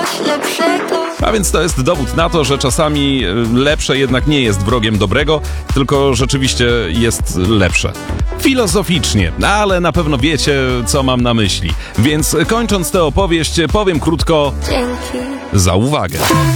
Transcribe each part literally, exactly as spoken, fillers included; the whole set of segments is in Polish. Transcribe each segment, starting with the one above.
A więc to jest dowód na to, że czasami lepsze jednak nie jest wrogiem dobrego, tylko rzeczywiście jest lepsze. Filozoficznie, ale na pewno wiecie, co mam na myśli. Więc kończąc tę opowieść, powiem krótko: dzięki za uwagę.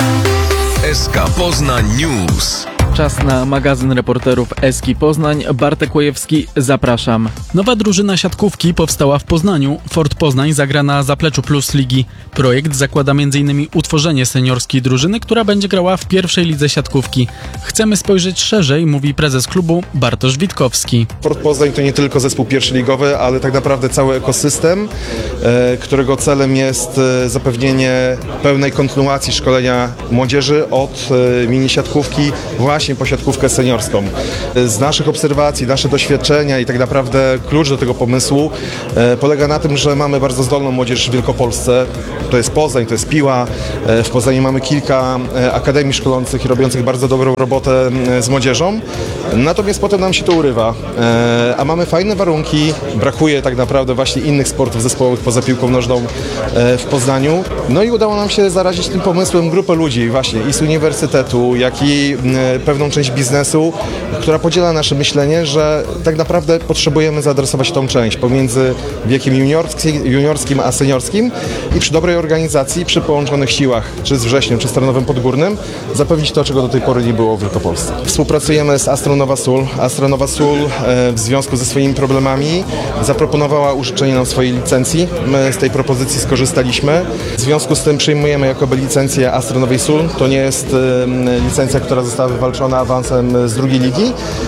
S K Poznań News. Czas na magazyn reporterów Eski Poznań. Bartek Łojewski, zapraszam. Nowa drużyna siatkówki powstała w Poznaniu. Fort Poznań zagra na zapleczu Plus Ligi. Projekt zakłada m in utworzenie seniorskiej drużyny, która będzie grała w pierwszej lidze siatkówki. Chcemy spojrzeć szerzej, mówi prezes klubu Bartosz Witkowski. Fort Poznań to nie tylko zespół pierwszoligowy, ale tak naprawdę cały ekosystem, e, którego celem jest e, zapewnienie pełnej kontynuacji szkolenia młodzieży od e, mini siatkówki właśnie po siatkówkę seniorską. Z naszych obserwacji, nasze doświadczenia i tak naprawdę klucz do tego pomysłu e, polega na tym, że mamy bardzo zdolną młodzież w Wielkopolsce. To jest Poznań, to jest Piła. E, w Poznaniu mamy kilka e, akademii szkolących i robiących bardzo dobrą robotę e, z młodzieżą. Natomiast potem nam się to urywa. E, a mamy fajne warunki. Brakuje tak naprawdę właśnie innych sportów zespołowych poza piłką nożną e, w Poznaniu. No i udało nam się zarazić tym pomysłem grupę ludzi właśnie i z uniwersytetu, jak i e, pewną część biznesu, która podziela nasze myślenie, że tak naprawdę potrzebujemy zaadresować tą część pomiędzy wiekiem juniorskim, juniorskim a seniorskim i przy dobrej organizacji, przy połączonych siłach, czy z Wrześniem, czy z Tarnowem Podgórnym, zapewnić to, czego do tej pory nie było w Wielkopolsce. Współpracujemy z Astro Nova Sól. Astro Nova Sól w związku ze swoimi problemami zaproponowała użyczenie nam swojej licencji. My z tej propozycji skorzystaliśmy. W związku z tym przyjmujemy jakoby licencję Astro Nowej Sól. To nie jest licencja, która została wywalczona awansem z drugiej ligi.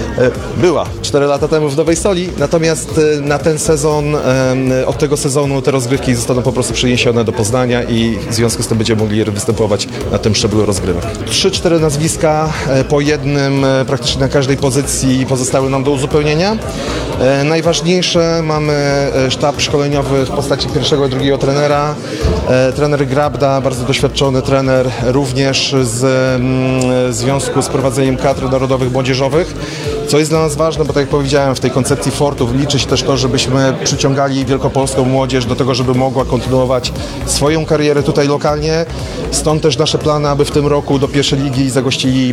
Była cztery lata temu w Nowej Soli, natomiast na ten sezon, od tego sezonu te rozgrywki zostaną po prostu przeniesione do Poznania i w związku z tym będziemy mogli występować na tym szczeblu rozgrywek. Trzy, cztery nazwiska po jednym praktycznie na każdej pozycji pozostały nam do uzupełnienia. Najważniejsze, mamy sztab szkoleniowy w postaci pierwszego i drugiego trenera. Trener Grabda, bardzo doświadczony trener, również z w związku z prowadzeniem kadr narodowych młodzieżowych, co jest dla nas ważne, bo tak jak powiedziałem, w tej koncepcji Fortów liczy się też to, żebyśmy przyciągali wielkopolską młodzież do tego, żeby mogła kontynuować swoją karierę tutaj lokalnie. Stąd też nasze plany, aby w tym roku do pierwszej ligi zagościli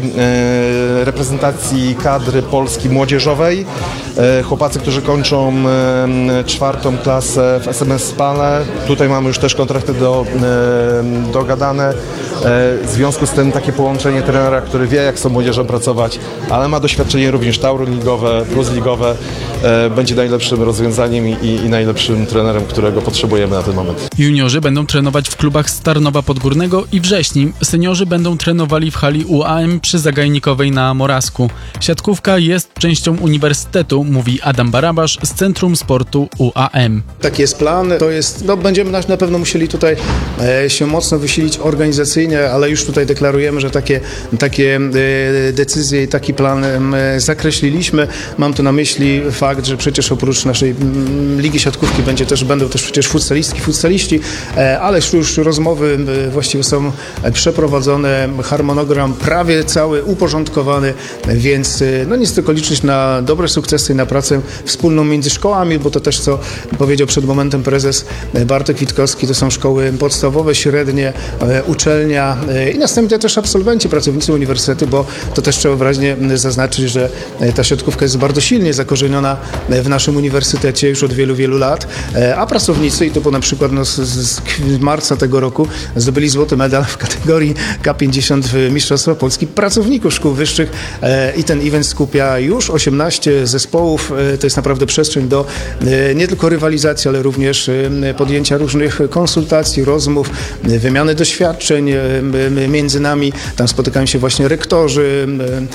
e, reprezentacji kadry Polski młodzieżowej. E, chłopacy, którzy kończą e, czwartą klasę w S M S Spale. Tutaj mamy już też kontrakty do, e, dogadane. E, w związku z tym takie połączenie trenera, który wie, jak z tą młodzieżą pracować, ale ma doświadczenie również tauroligowe, plusligowe, e, będzie najlepszym rozwiązaniem i, i najlepszym trenerem, którego potrzebujemy na ten moment. Juniorzy będą trenować w klubach z Tarnowa Podgórnego i Wrześni. Seniorzy będą trenowali w hali U A M przy Zagajnikowej na Morawsku. Siatkówka jest częścią uniwersytetu, mówi Adam Barabasz z Centrum Sportu U A M. Taki jest plan, to jest, no będziemy na, na pewno musieli tutaj e, się mocno wysilić organizacyjnie, ale już tutaj deklarujemy, że takie, takie e, decyzje i taki plan e, zakreśliliśmy. Mam tu na myśli fakt, że przecież oprócz naszej m, Ligi Siatkówki będzie też, będą też przecież futsalistki, futsaliści, e, ale już, już rozmowy e, właściwie są przeprowadzone, harmonogram prawie cały uporządkowany, więc e, no nic tylko liczyć na dobre sukcesy i na pracę wspólną między szkołami, bo to też, co powiedział przed momentem prezes Bartek Witkowski, to są szkoły podstawowe, średnie, e, uczelnia e, i następnie też absolwenci, pracownicy uniwersytetu, bo to też trzeba wyraźnie zaznaczyć, że ta siatkówka jest bardzo silnie zakorzeniona w naszym uniwersytecie już od wielu, wielu lat, a pracownicy, i to po na przykład no, z, z marca tego roku zdobyli złoty medal w kategorii K pięćdziesiąt w Mistrzostwach Polski pracowników szkół wyższych i ten event skupia już osiemnaście zespołów. To jest naprawdę przestrzeń do nie tylko rywalizacji, ale również podjęcia różnych konsultacji, rozmów, wymiany doświadczeń między nami. Tam spotykają się właśnie rektorzy,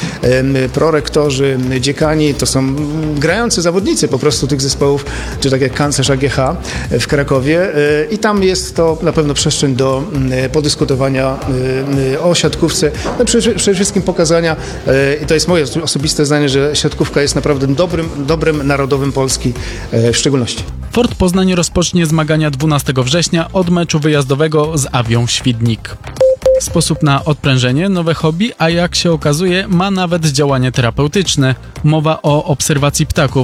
prorektorzy, dziekani, to są grający zawodnicy po prostu tych zespołów, czy tak jak Kanclerz A G H w Krakowie i tam jest to na pewno przestrzeń do podyskutowania o siatkówce, no przede, przede wszystkim pokazania, i to jest moje osobiste zdanie, że siatkówka jest naprawdę dobrym, dobrem narodowym Polski w szczególności. Fort Poznań rozpocznie zmagania dwunastego września od meczu wyjazdowego z Awią Świdnik. Sposób na odprężenie, nowe hobby, a jak się okazuje, ma nawet działanie terapeutyczne. Mowa o obserwacji ptaków.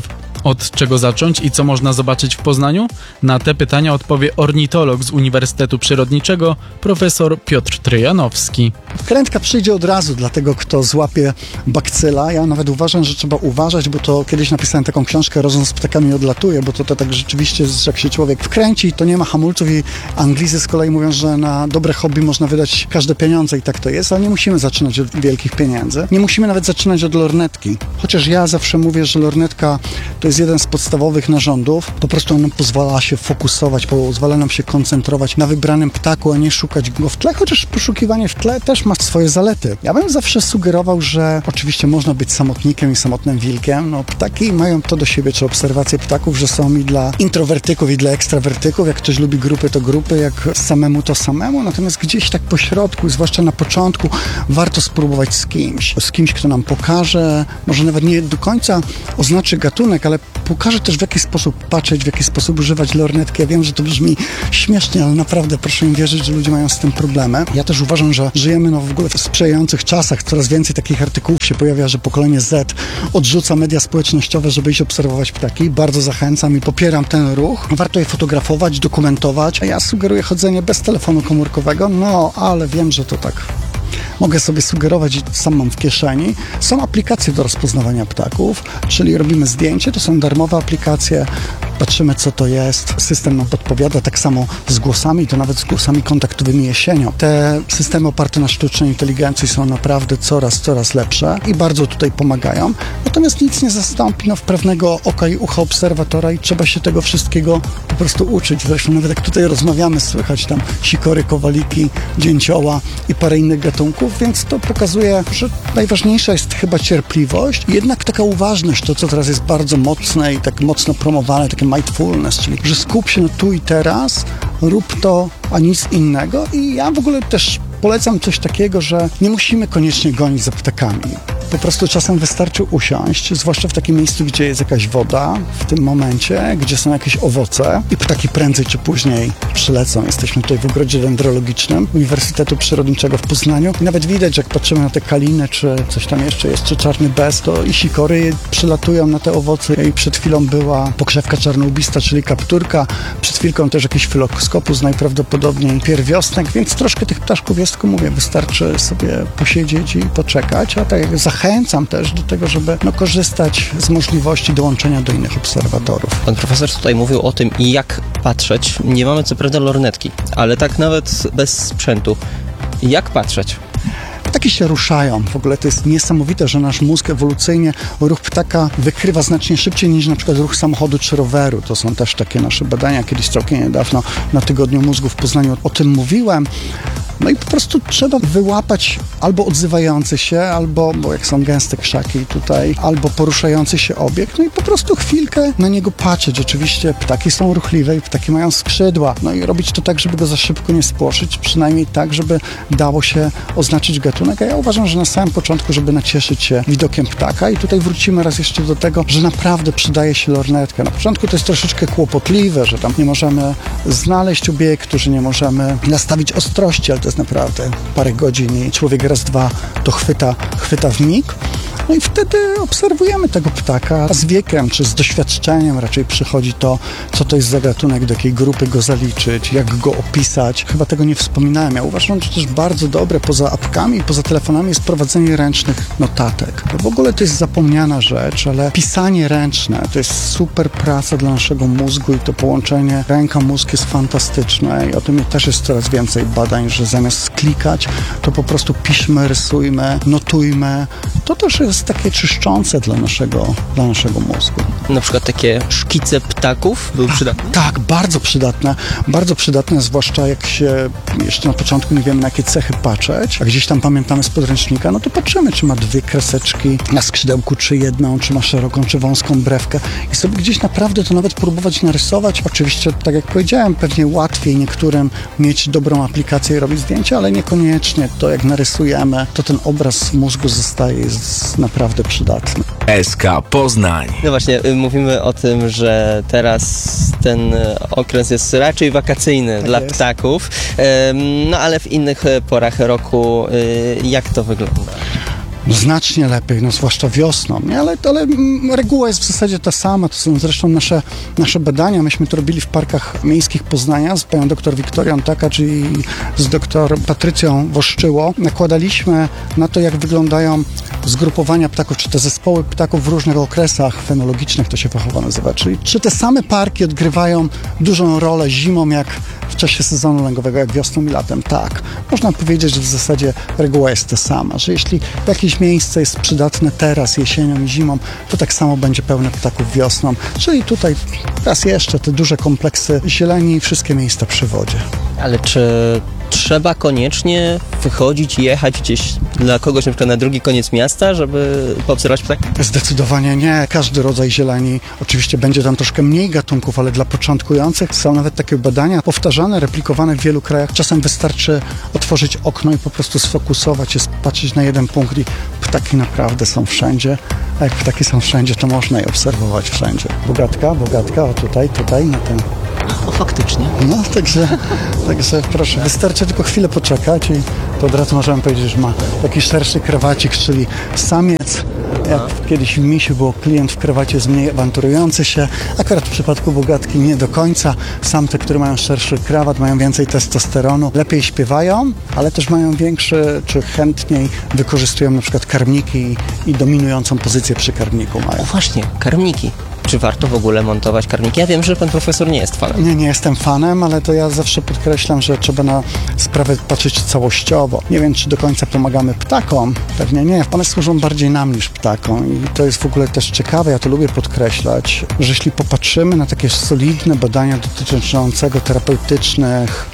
Od czego zacząć i co można zobaczyć w Poznaniu? Na te pytania odpowie ornitolog z Uniwersytetu Przyrodniczego, profesor Piotr Tryjanowski. Klętka przyjdzie od razu dla tego, kto złapie bakcyla. Ja nawet uważam, że trzeba uważać, bo to kiedyś napisałem taką książkę Rozum z ptakami odlatuje, bo to, to tak rzeczywiście, że jak się człowiek wkręci, to nie ma hamulców i Anglicy z kolei mówią, że na dobre hobby można wydać każde pieniądze i tak to jest, ale nie musimy zaczynać od wielkich pieniędzy. Nie musimy nawet zaczynać od lornetki. Chociaż ja zawsze mówię, że lornetka to jest jeden z podstawowych narządów. Po prostu on pozwala się fokusować, pozwala nam się koncentrować na wybranym ptaku, a nie szukać go w tle, chociaż poszukiwanie w tle też ma swoje zalety. Ja bym zawsze sugerował, że oczywiście można być samotnikiem i samotnym wilkiem. No, ptaki mają to do siebie, czy obserwacje ptaków, że są i dla introwertyków, i dla ekstrawertyków. Jak ktoś lubi grupy, to grupy, jak samemu, to samemu. Natomiast gdzieś tak po środku, zwłaszcza na początku, warto spróbować z kimś. Z kimś, kto nam pokaże, może nawet nie do końca oznaczy gatunek, ale pokaże też, w jaki sposób patrzeć, w jaki sposób używać lornetki. Ja wiem, że to brzmi śmiesznie, ale naprawdę proszę mi wierzyć, że ludzie mają z tym problemy. Ja też uważam, że żyjemy no w ogóle w sprzyjających czasach. Coraz więcej takich artykułów się pojawia, że pokolenie Z odrzuca media społecznościowe, żeby iść obserwować ptaki. Bardzo zachęcam i popieram ten ruch. Warto je fotografować, dokumentować. Ja sugeruję chodzenie bez telefonu komórkowego, no ale wiem, że to tak mogę sobie sugerować i sam mam w kieszeni. Są aplikacje do rozpoznawania ptaków, czyli robimy zdjęcie, to są darmowe aplikacje, patrzymy co to jest, system nam podpowiada, tak samo z głosami, to nawet z głosami kontaktowymi jesienią. Te systemy oparte na sztucznej inteligencji są naprawdę coraz, coraz lepsze i bardzo tutaj pomagają. Natomiast nic nie zastąpi no, wprawnego oka i ucha obserwatora i trzeba się tego wszystkiego po prostu uczyć. Zresztą nawet jak tutaj rozmawiamy, słychać tam sikory, kowaliki, dzięcioła i parę innych gatunków, więc to pokazuje, że najważniejsza jest chyba cierpliwość i jednak taka uważność, to co teraz jest bardzo mocne i tak mocno promowane, takie mindfulness, czyli że skup się na tu i teraz, rób to, a nic innego. I ja w ogóle też polecam coś takiego, że nie musimy koniecznie gonić za ptakami. Po prostu czasem wystarczy usiąść, zwłaszcza w takim miejscu, gdzie jest jakaś woda, w tym momencie, gdzie są jakieś owoce i ptaki prędzej czy później przylecą. Jesteśmy tutaj w ogrodzie dendrologicznym Uniwersytetu Przyrodniczego w Poznaniu i nawet widać, jak patrzymy na te kaliny, czy coś tam jeszcze jest, czy czarny bez, to i sikory przylatują na te owoce i przed chwilą była pokrzewka czarnołbista, czyli kapturka, przed chwilką też jakiś filoskopus, najprawdopodobniej pierwiosnek, więc troszkę tych ptaszków jest, tylko mówię, wystarczy sobie posiedzieć i poczekać, a tak jak zachęcam też do tego, żeby no, korzystać z możliwości dołączenia do innych obserwatorów. Pan profesor tutaj mówił o tym, jak patrzeć. Nie mamy co prawda lornetki, ale tak nawet bez sprzętu. Jak patrzeć? Ptaki się ruszają. W ogóle to jest niesamowite, że nasz mózg ewolucyjnie ruch ptaka wykrywa znacznie szybciej niż na przykład ruch samochodu czy roweru. To są też takie nasze badania. Kiedyś całkiem niedawno na Tygodniu Mózgu w Poznaniu o tym mówiłem. No i po prostu trzeba wyłapać albo odzywający się, albo, bo jak są gęste krzaki tutaj, albo poruszający się obiekt, no i po prostu chwilkę na niego patrzeć. Oczywiście ptaki są ruchliwe i ptaki mają skrzydła. No i robić to tak, żeby go za szybko nie spłoszyć, przynajmniej tak, żeby dało się oznaczyć gatunek. A ja uważam, że na samym początku, żeby nacieszyć się widokiem ptaka i tutaj wrócimy raz jeszcze do tego, że naprawdę przydaje się lornetka. Na początku to jest troszeczkę kłopotliwe, że tam nie możemy znaleźć obiektu, że nie możemy nastawić ostrości, ale to jest naprawdę parę godzin i człowiek raz, dwa to chwyta, chwyta w mig. No i wtedy obserwujemy tego ptaka. A z wiekiem, czy z doświadczeniem raczej przychodzi to, co to jest za gatunek, do jakiej grupy go zaliczyć, jak go opisać. Chyba tego nie wspominałem. Ja uważam, że też bardzo dobre poza apkami, poza telefonami jest prowadzenie ręcznych notatek. Bo w ogóle to jest zapomniana rzecz, ale pisanie ręczne to jest super praca dla naszego mózgu i to połączenie ręka-mózg jest fantastyczne i o tym też jest coraz więcej badań, że zamiast klikać, to po prostu piszmy, rysujmy, notujmy. To też jest takie czyszczące dla naszego, dla naszego mózgu. Na przykład takie szkice ptaków były przydatne? Tak, bardzo przydatne. Bardzo przydatne, zwłaszcza jak się jeszcze na początku nie wiemy, na jakie cechy patrzeć, a gdzieś tam pamiętamy z podręcznika, no to patrzymy, czy ma dwie kreseczki na skrzydełku, czy jedną, czy ma szeroką, czy wąską brewkę i sobie gdzieś naprawdę to nawet próbować narysować. Oczywiście, tak jak powiedziałem, pewnie łatwiej niektórym mieć dobrą aplikację i robić zdjęcia, ale niekoniecznie to, jak narysujemy, to ten obraz w mózgu zostaje, jest naprawdę przydatny. S K Poznań. No właśnie, y, mówimy o tym, że teraz ten y, okres jest raczej wakacyjny Tak dla jest. ptaków, ym, no ale w innych y, porach roku y, jak to wygląda? No, znacznie lepiej, no zwłaszcza wiosną, nie? Ale, ale mm, reguła jest w zasadzie ta sama, to są zresztą nasze, nasze badania, myśmy to robili w parkach miejskich Poznania z panią doktor Wiktorią Takacz i z doktor Patrycją Woszczyło. Nakładaliśmy na to, jak wyglądają zgrupowania ptaków, czy te zespoły ptaków w różnych okresach fenologicznych, to się fachowo nazywa, czyli czy te same parki odgrywają dużą rolę zimą, jak w czasie sezonu lęgowego, jak wiosną i latem. Tak, można powiedzieć, że w zasadzie reguła jest ta sama, że jeśli jakieś miejsce jest przydatne teraz, jesienią i zimą, to tak samo będzie pełne ptaków wiosną. Czyli tutaj raz jeszcze te duże kompleksy zieleni i wszystkie miejsca przy wodzie. Ale czy trzeba koniecznie wychodzić i jechać gdzieś dla kogoś na przykład na drugi koniec miasta, żeby poobserwować ptaki? Zdecydowanie nie. Każdy rodzaj zieleni, oczywiście będzie tam troszkę mniej gatunków, ale dla początkujących są nawet takie badania powtarzane, replikowane w wielu krajach. Czasem wystarczy otworzyć okno i po prostu sfokusować się, patrzeć na jeden punkt i ptaki naprawdę są wszędzie. A jak ptaki są wszędzie, to można je obserwować wszędzie. Bogatka, bogatka, o tutaj, tutaj, na ten. O, faktycznie. No, także, także proszę, wystarczy tylko chwilę poczekać i to od razu możemy powiedzieć, że ma taki szerszy krawacik, czyli samiec. Jak kiedyś w misiu było klient w krawacie jest mniej awanturujący się. Akurat w przypadku bogatki nie do końca. Samce, które mają szerszy krawat, mają więcej testosteronu, lepiej śpiewają, ale też mają większy, czy chętniej wykorzystują na przykład karmniki i, i dominującą pozycję przy karmniku mają. O właśnie, karmniki. Czy warto w ogóle montować karmniki? Ja wiem, że pan profesor nie jest fanem. Nie, nie jestem fanem, ale to ja zawsze podkreślam, że trzeba na sprawę patrzeć całościowo. Nie wiem, czy do końca pomagamy ptakom. Pewnie nie. One służą bardziej nam niż ptakom. I to jest w ogóle też ciekawe, ja to lubię podkreślać, że jeśli popatrzymy na takie solidne badania dotyczącego terapeutycznych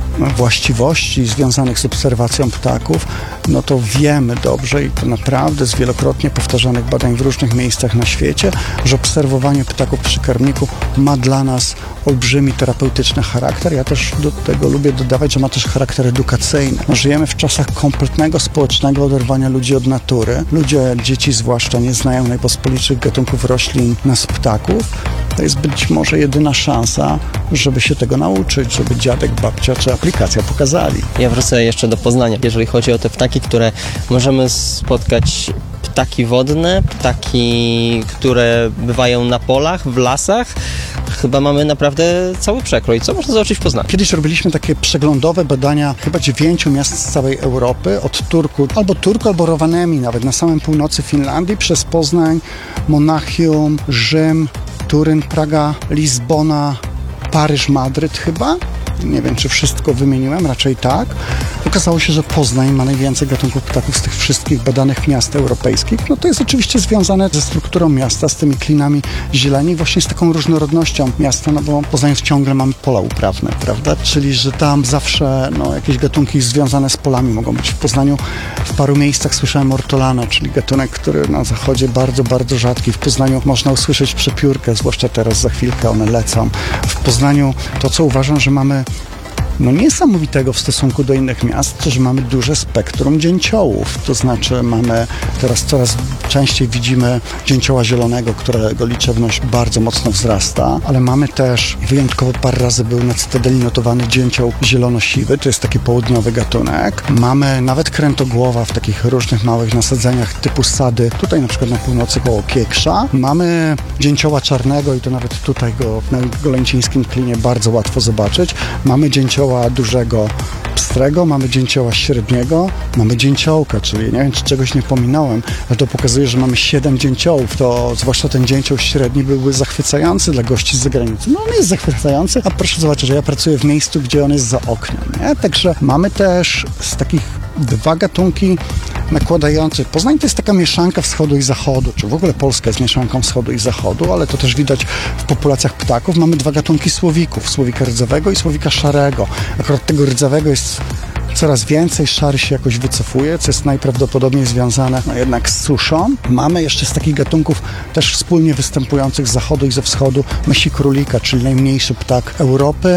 właściwości związanych z obserwacją ptaków, no to wiemy dobrze i to naprawdę z wielokrotnie powtarzanych badań w różnych miejscach na świecie, że obserwowanie ptaków przy karmniku ma dla nas olbrzymi terapeutyczny charakter. Ja też do tego lubię dodawać, że ma też charakter edukacyjny. No, żyjemy w czasach kompletnego społecznego oderwania ludzi od natury. Ludzie, dzieci zwłaszcza, nie znają najpospolitszych gatunków roślin nas ptaków. To jest być może jedyna szansa, żeby się tego nauczyć, żeby dziadek, babcia czy aplikacja pokazali. Ja wrócę jeszcze do Poznania. Jeżeli chodzi o te ptaki, które możemy spotkać, ptaki wodne, ptaki, które bywają na polach, w lasach, chyba mamy naprawdę cały przekrój. Co można zobaczyć w Poznaniu? Kiedyś robiliśmy takie przeglądowe badania chyba dziewięciu miast z całej Europy, od Turku, albo Turku, albo Rovaniemi, nawet na samym północy Finlandii, przez Poznań, Monachium, Rzym, Turyn, Praga, Lizbona, Paryż, Madryt chyba. Nie wiem, czy wszystko wymieniłem, raczej tak. Okazało się, że Poznań ma najwięcej gatunków ptaków z tych wszystkich badanych miast europejskich. No to jest oczywiście związane ze strukturą miasta, z tymi klinami zieleni, właśnie z taką różnorodnością miasta, no bo Poznań ciągle mamy pola uprawne, prawda? Czyli, że tam zawsze no, jakieś gatunki związane z polami mogą być. W Poznaniu w paru miejscach słyszałem ortolana, czyli gatunek, który na zachodzie bardzo, bardzo rzadki. W Poznaniu można usłyszeć przepiórkę, zwłaszcza teraz, za chwilkę one lecą. W Poznaniu to, co uważam, że mamy no niesamowitego w stosunku do innych miast, to, że mamy duże spektrum dzięciołów. To znaczy mamy teraz coraz częściej widzimy dzięcioła zielonego, którego liczebność bardzo mocno wzrasta, ale mamy też, wyjątkowo parę razy był na Cytadeli notowany dzięcioł zielonosiwy, to jest taki południowy gatunek. Mamy nawet krętogłowa w takich różnych małych nasadzeniach typu sady, tutaj na przykład na północy koło Kieksza. Mamy dzięcioła czarnego i to nawet tutaj go na Golęcińskim klinie bardzo łatwo zobaczyć. Mamy dzięcioła dużego pstrego, mamy dzięcioła średniego, mamy dzięciołka, czyli nie wiem, czy czegoś nie pominąłem, ale to pokazuje, że mamy siedem dzięciołów, to zwłaszcza ten dzięcioł średni byłby zachwycający dla gości z zagranicy. No on jest zachwycający, a proszę zobaczyć, że ja pracuję w miejscu, gdzie on jest za oknem, nie? Także mamy też z takich dwa gatunki nakładające. Poznań to jest taka mieszanka wschodu i zachodu, czy w ogóle Polska jest mieszanką wschodu i zachodu, ale to też widać w populacjach ptaków. Mamy dwa gatunki słowików, słowika rdzawego i słowika szarego. Akurat tego rdzawego jest coraz więcej, szary się jakoś wycofuje, co jest najprawdopodobniej związane no jednak z suszą. Mamy jeszcze z takich gatunków też wspólnie występujących z zachodu i ze wschodu myśli królika, czyli najmniejszy ptak Europy.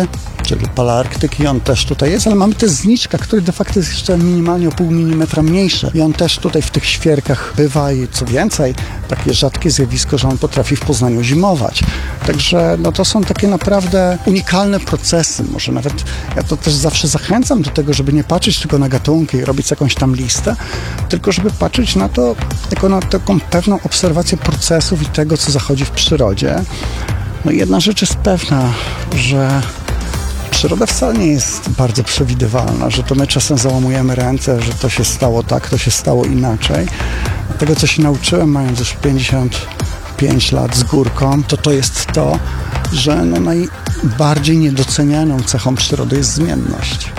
czyli Palearktyki, on też tutaj jest, ale mamy też zniczka, który de facto jest jeszcze minimalnie o pół milimetra mniejszy i on też tutaj w tych świerkach bywa i co więcej, takie rzadkie zjawisko, że on potrafi w Poznaniu zimować. Także no, to są takie naprawdę unikalne procesy, może nawet ja to też zawsze zachęcam do tego, żeby nie patrzeć tylko na gatunki i robić jakąś tam listę, tylko żeby patrzeć na to jako na taką pewną obserwację procesów i tego, co zachodzi w przyrodzie. No i jedna rzecz jest pewna, że przyroda wcale nie jest bardzo przewidywalna, że to my czasem załamujemy ręce, że to się stało tak, to się stało inaczej. Tego, co się nauczyłem, mając już pięćdziesiąt pięć lat z górką, to to jest to, że no najbardziej niedocenianą cechą przyrody jest zmienność.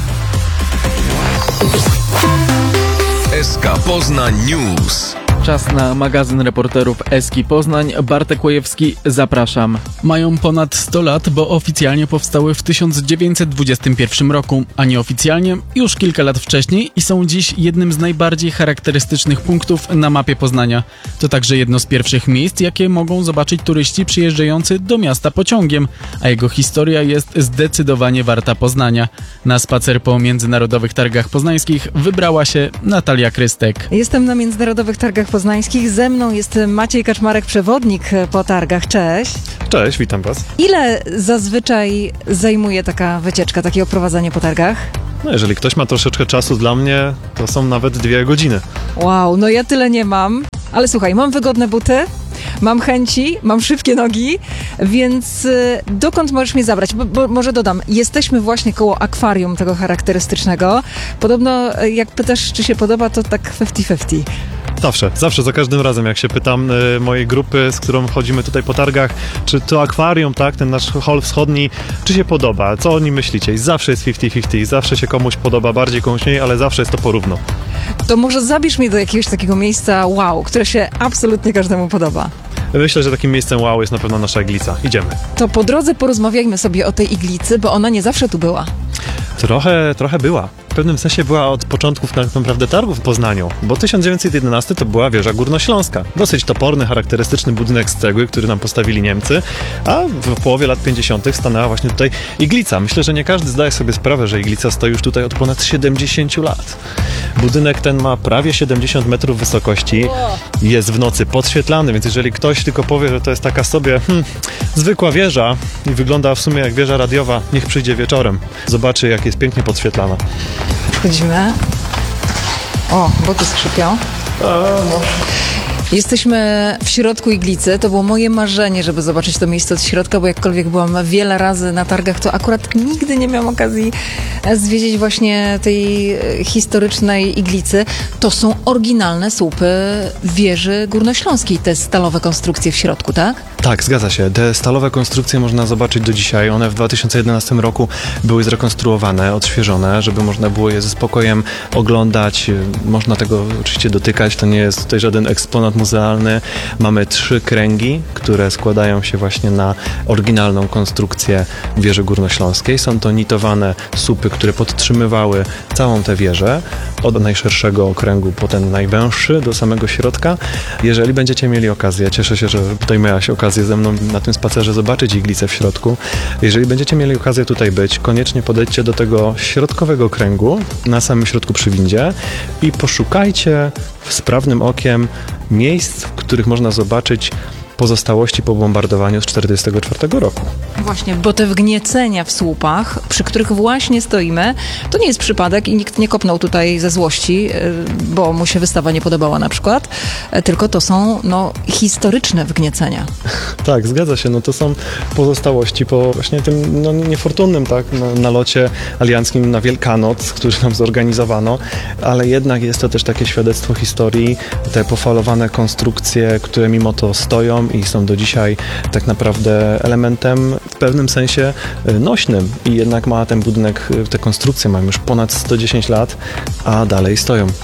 S K Poznań News. Czas na magazyn reporterów Eski Poznań. Bartek Łojewski, zapraszam. Mają ponad sto lat, bo oficjalnie powstały w tysiąc dziewięćset dwudziestym pierwszym roku, a nieoficjalnie już kilka lat wcześniej i są dziś jednym z najbardziej charakterystycznych punktów na mapie Poznania. To także jedno z pierwszych miejsc, jakie mogą zobaczyć turyści przyjeżdżający do miasta pociągiem, a jego historia jest zdecydowanie warta poznania. Na spacer po Międzynarodowych Targach Poznańskich wybrała się Natalia Krystek. Jestem na Międzynarodowych Targach Poznańskich. Ze mną jest Maciej Kaczmarek, przewodnik po targach. Cześć. Cześć, witam Was. Ile zazwyczaj zajmuje taka wycieczka, takie oprowadzanie po targach? No jeżeli ktoś ma troszeczkę czasu dla mnie, to są nawet dwie godziny. Wow, no ja tyle nie mam. Ale słuchaj, mam wygodne buty, mam chęci, mam szybkie nogi, więc y, dokąd możesz mnie zabrać? Bo, bo może dodam, jesteśmy właśnie koło akwarium tego charakterystycznego. Podobno y, jak pytasz, czy się podoba, to tak pięćdziesiąt pięćdziesiąt. Zawsze, zawsze, za każdym razem, jak się pytam y, mojej grupy, z którą chodzimy tutaj po targach, czy to akwarium, tak, ten nasz hol wschodni, czy się podoba? Co o nim myślicie? I zawsze jest pięćdziesiąt pięćdziesiąt, zawsze się komuś podoba bardziej, komuś mniej, ale zawsze jest to porówno. To może zabierz mnie do jakiegoś takiego miejsca wow, które się absolutnie każdemu podoba. Myślę, że takim miejscem wow jest na pewno nasza Iglica. Idziemy. To po drodze porozmawiajmy sobie o tej iglicy, bo ona nie zawsze tu była. Trochę, trochę była. W pewnym sensie była od początków tak naprawdę targów w Poznaniu, bo tysiąc dziewięćset jedenasty to była wieża górnośląska. Dosyć toporny, charakterystyczny budynek z cegły, który nam postawili Niemcy, a w połowie lat pięćdziesiątych stanęła właśnie tutaj Iglica. Myślę, że nie każdy zdaje sobie sprawę, że Iglica stoi już tutaj od ponad siedemdziesięciu lat. Budynek ten ma prawie siedemdziesiąt metrów wysokości, jest w nocy podświetlany, więc jeżeli ktoś tylko powie, że to jest taka sobie hmm, zwykła wieża i wygląda w sumie jak wieża radiowa, niech przyjdzie wieczorem. Zobaczy, jak jest pięknie podświetlana. Wchodzimy. O, boty skrzypią. Jesteśmy w środku Iglicy. To było moje marzenie, żeby zobaczyć to miejsce od środka, bo jakkolwiek byłam wiele razy na targach, to akurat nigdy nie miałam okazji zwiedzić właśnie tej historycznej Iglicy. To są oryginalne słupy wieży górnośląskiej, te stalowe konstrukcje w środku, tak? Tak, zgadza się. Te stalowe konstrukcje można zobaczyć do dzisiaj. One w dwa tysiące jedenastym roku były zrekonstruowane, odświeżone, żeby można było je ze spokojem oglądać. Można tego oczywiście dotykać, to nie jest tutaj żaden eksponat muzealny. Mamy trzy kręgi, które składają się właśnie na oryginalną konstrukcję wieży górnośląskiej. Są to nitowane słupy, które podtrzymywały całą tę wieżę, od najszerszego okręgu po ten najwęższy do samego środka. Jeżeli będziecie mieli okazję, cieszę się, że tutaj miałaś okazję ze mną na tym spacerze zobaczyć iglicę w środku. Jeżeli będziecie mieli okazję tutaj być, koniecznie podejdźcie do tego środkowego kręgu, na samym środku przy windzie i poszukajcie sprawnym okiem miejsc, w których można zobaczyć pozostałości po bombardowaniu z tysiąc dziewięćset czterdziestego czwartego roku. Właśnie, bo te wgniecenia w słupach, przy których właśnie stoimy, to nie jest przypadek i nikt nie kopnął tutaj ze złości, bo mu się wystawa nie podobała na przykład, tylko to są no, historyczne wgniecenia. Tak, zgadza się. No to są pozostałości po właśnie tym no, niefortunnym tak, nalocie alianckim na Wielkanoc, który nam zorganizowano, ale jednak jest to też takie świadectwo historii, te pofalowane konstrukcje, które mimo to stoją i są do dzisiaj tak naprawdę elementem w pewnym sensie nośnym i jednak ma ten budynek, te konstrukcje mają już ponad sto dziesięć lat, a dalej stoją.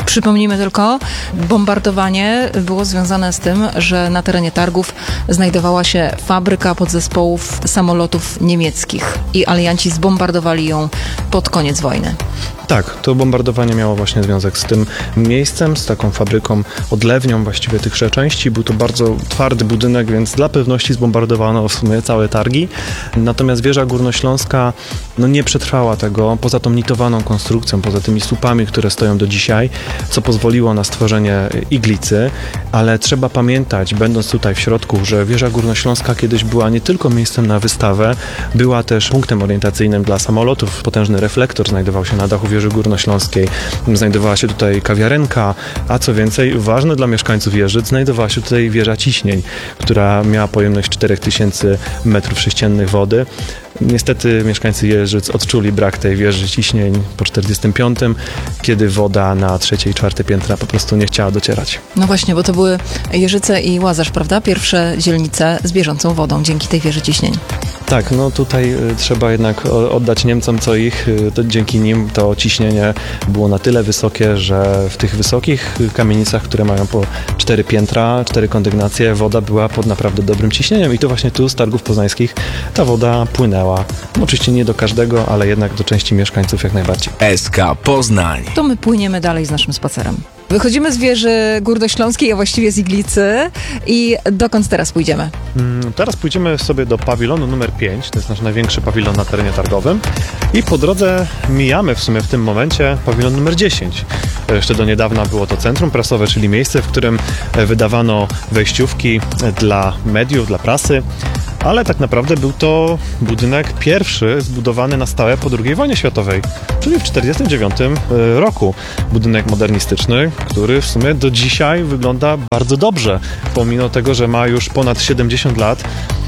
Przypomnijmy tylko, bombardowanie było związane z tym, że na terenie targów znajdowała się fabryka podzespołów samolotów niemieckich i alianci zbombardowali ją pod koniec wojny. Tak, to bombardowanie miało właśnie związek z tym miejscem, z taką fabryką, odlewnią właściwie tychże części. Był to bardzo twardy budynek, więc dla pewności zbombardowano w sumie całe targi. Natomiast wieża górnośląska no, nie przetrwała tego, poza tą nitowaną konstrukcją, poza tymi słupami, które stoją do dzisiaj, co pozwoliło na stworzenie iglicy, ale trzeba pamiętać, będąc tutaj w środku, że wieża górnośląska kiedyś była nie tylko miejscem na wystawę, była też punktem orientacyjnym dla samolotów. Potężny reflektor znajdował się na dachu wieży górnośląskiej. Znajdowała się tutaj kawiarenka, a co więcej, ważne dla mieszkańców Jeżyc, znajdowała się tutaj wieża ciśnień, która miała pojemność cztery tysiące metrów sześciennych wody. Niestety mieszkańcy Jeżyc odczuli brak tej wieży ciśnień po czterdziestym piątym, kiedy woda na trzecie i czwarte piętra po prostu nie chciała docierać. No właśnie, bo to były Jeżyce i Łazarz, prawda? Pierwsze dzielnice z bieżącą wodą dzięki tej wieży ciśnień. Tak, no tutaj y, trzeba jednak o, oddać Niemcom co ich. Y, to dzięki nim to ciśnienie było na tyle wysokie, że w tych wysokich kamienicach, które mają po cztery piętra, cztery kondygnacje, woda była pod naprawdę dobrym ciśnieniem i to właśnie tu z targów poznańskich ta woda płynęła. No, oczywiście nie do każdego, ale jednak do części mieszkańców jak najbardziej. S K Poznań. To my płyniemy dalej z naszym spacerem. Wychodzimy z wieży górnośląskiej, a właściwie z Iglicy. I dokąd teraz pójdziemy? Mm, teraz pójdziemy sobie do pawilonu numer pięć, to jest nasz największy pawilon na terenie targowym. I po drodze mijamy w sumie w tym momencie pawilon numer dziesięć. Jeszcze do niedawna było to centrum prasowe, czyli miejsce, w którym wydawano wejściówki dla mediów, dla prasy. Ale tak naprawdę był to budynek pierwszy zbudowany na stałe po drugiej wojnie światowej, czyli w tysiąc dziewięćset czterdziestym dziewiątym roku. Budynek modernistyczny, który w sumie do dzisiaj wygląda bardzo dobrze, pomimo tego, że ma już ponad siedemdziesiąt lat,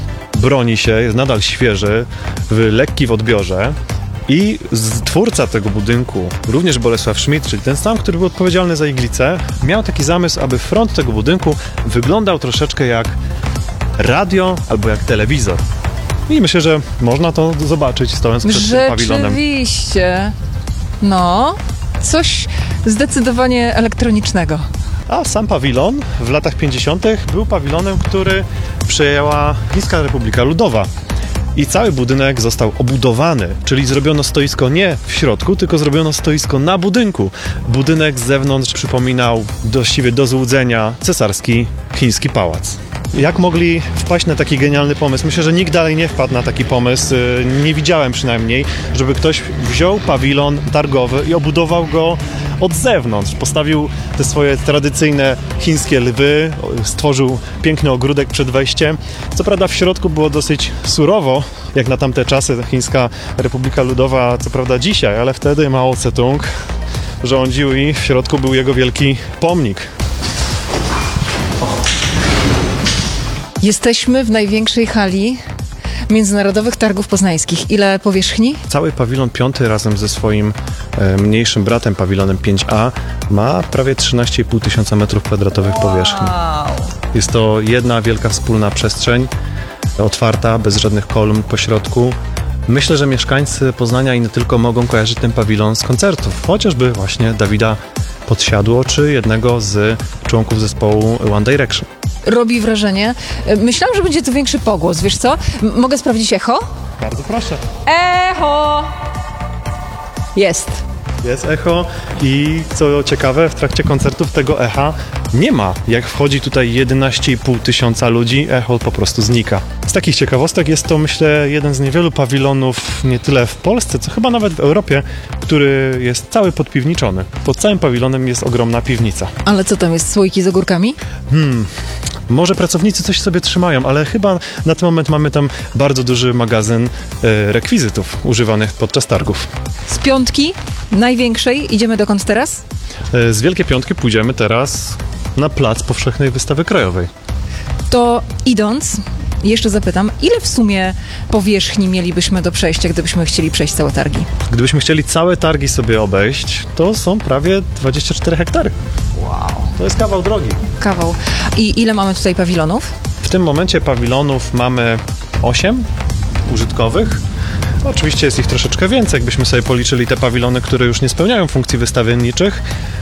broni się, jest nadal świeży, lekki w odbiorze. I twórca tego budynku, również Bolesław Schmidt, czyli ten sam, który był odpowiedzialny za iglicę, miał taki zamysł, aby front tego budynku wyglądał troszeczkę jak radio albo jak telewizor. I myślę, że można to zobaczyć stojąc przed tym pawilonem. Rzeczywiście. No, coś zdecydowanie elektronicznego. A sam pawilon w latach pięćdziesiątych był pawilonem, który przejęła Chińska Republika Ludowa. I cały budynek został obudowany, czyli zrobiono stoisko nie w środku, tylko zrobiono stoisko na budynku. Budynek z zewnątrz przypominał właściwie do złudzenia cesarski chiński pałac. Jak mogli wpaść na taki genialny pomysł? Myślę, że nikt dalej nie wpadł na taki pomysł. Nie widziałem przynajmniej, żeby ktoś wziął pawilon targowy i obudował go od zewnątrz. Postawił te swoje tradycyjne chińskie lwy, stworzył piękny ogródek przed wejściem. Co prawda w środku było dosyć surowo, jak na tamte czasy, Chińska Republika Ludowa, co prawda dzisiaj, ale wtedy Mao Tse-tung rządził i w środku był jego wielki pomnik. Jesteśmy w największej hali Międzynarodowych Targów Poznańskich. Ile powierzchni? Cały pawilon piąty razem ze swoim e, mniejszym bratem, pawilonem pięć A, ma prawie trzynaście i pół tysiąca metrów kwadratowych powierzchni. Jest to jedna wielka wspólna przestrzeń, otwarta, bez żadnych kolumn po środku. Myślę, że mieszkańcy Poznania i nie tylko mogą kojarzyć ten pawilon z koncertów, chociażby właśnie Dawida Podsiadło, czy jednego z członków zespołu One Direction. Robi wrażenie. Myślałam, że będzie tu większy pogłos, wiesz co? M- mogę sprawdzić echo? Bardzo proszę. Echo! Jest. Jest echo i co ciekawe, w trakcie koncertów tego echa nie ma. Jak wchodzi tutaj jedenaście i pół tysiąca ludzi, echo po prostu znika. Z takich ciekawostek jest to, myślę, jeden z niewielu pawilonów, nie tyle w Polsce, co chyba nawet w Europie, który jest cały podpiwniczony. Pod całym pawilonem jest ogromna piwnica. Ale co tam jest, słoiki z ogórkami? Hmm... Może pracownicy coś sobie trzymają, ale chyba na ten moment mamy tam bardzo duży magazyn e, rekwizytów używanych podczas targów. Z piątki, największej, idziemy dokąd teraz? E, z Wielkiej Piątki pójdziemy teraz na plac Powszechnej Wystawy Krajowej. To idąc, jeszcze zapytam, ile w sumie powierzchni mielibyśmy do przejścia, gdybyśmy chcieli przejść całe targi? Gdybyśmy chcieli całe targi sobie obejść, to są prawie dwadzieścia cztery hektary. Wow. To jest kawał drogi. Kawał. I ile mamy tutaj pawilonów? W tym momencie pawilonów mamy osiem użytkowych. Oczywiście jest ich troszeczkę więcej, jakbyśmy sobie policzyli te pawilony, które już nie spełniają funkcji wystawienniczych,